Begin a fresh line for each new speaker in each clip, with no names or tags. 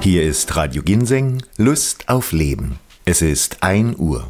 Hier ist Radio Ginseng, Lust auf Leben. Es ist 1 Uhr.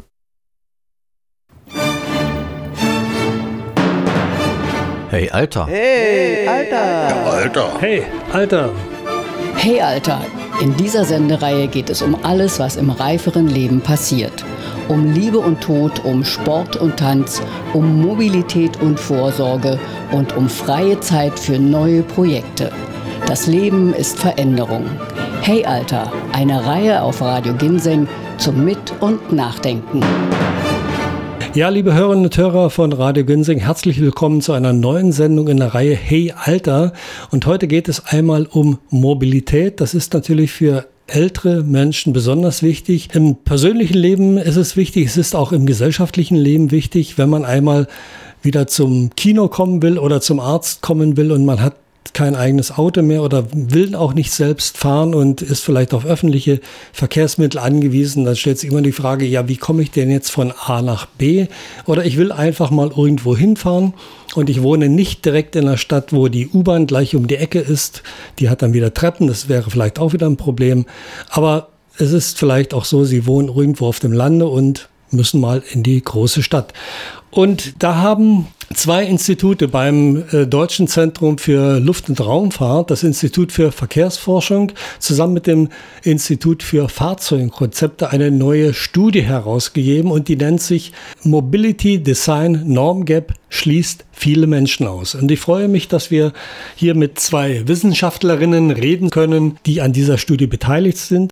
Hey, Alter.
Hey, Alter.
Ja, Alter.
Hey, Alter.
Hey, Alter. In dieser Sendereihe geht es um alles, was im reiferen Leben passiert. Um Liebe und Tod, um Sport und Tanz, um Mobilität und Vorsorge und um freie Zeit für neue Projekte. Das Leben ist Veränderung. Hey Alter, eine Reihe auf Radio Ginseng zum Mit- und Nachdenken.
Ja, liebe Hörerinnen und Hörer von Radio Ginseng, herzlich willkommen zu einer neuen Sendung in der Reihe Hey Alter. Und heute geht es einmal um Mobilität. Das ist natürlich für ältere Menschen besonders wichtig. Im persönlichen Leben ist es wichtig, es ist auch im gesellschaftlichen Leben wichtig, wenn man einmal wieder zum Kino kommen will oder zum Arzt kommen will und man hat kein eigenes Auto mehr oder will auch nicht selbst fahren und ist vielleicht auf öffentliche Verkehrsmittel angewiesen, dann stellt sich immer die Frage, ja, wie komme ich denn jetzt von A nach B? Oder ich will einfach mal irgendwo hinfahren und ich wohne nicht direkt in der Stadt, wo die U-Bahn gleich um die Ecke ist. Die hat dann wieder Treppen, das wäre vielleicht auch wieder ein Problem. Aber es ist vielleicht auch so, Sie wohnen irgendwo auf dem Lande und müssen mal in die große Stadt. Und da haben 2 Institute beim Deutschen Zentrum für Luft- und Raumfahrt, das Institut für Verkehrsforschung, zusammen mit dem Institut für Fahrzeugkonzepte eine neue Studie herausgegeben und die nennt sich Mobility Design Norm Gap schließt viele Menschen aus. Und ich freue mich, dass wir hier mit 2 Wissenschaftlerinnen reden können, die an dieser Studie beteiligt sind.